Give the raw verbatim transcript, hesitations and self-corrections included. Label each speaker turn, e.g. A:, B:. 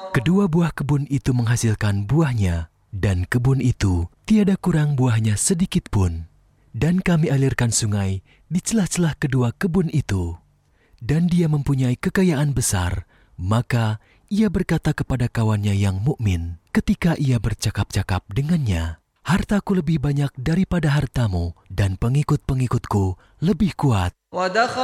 A: Kedua buah kebun itu menghasilkan buahnya, dan kebun itu tiada kurang buahnya sedikit pun. Dan kami alirkan sungai di celah-celah kedua kebun itu. Dan dia mempunyai kekayaan besar, maka ia berkata kepada kawannya yang mukmin ketika ia bercakap-cakap dengannya, "Hartaku lebih banyak daripada hartamu, dan pengikut-pengikutku lebih kuat."